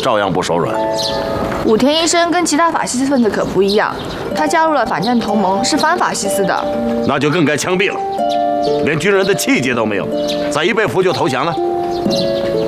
照样不手软。 武田医生跟其他法西斯分子可不一样，他加入了反战同盟，是反法西斯的。 那就更该枪毙了，连军人的气节都没有，咋一被俘就投降了？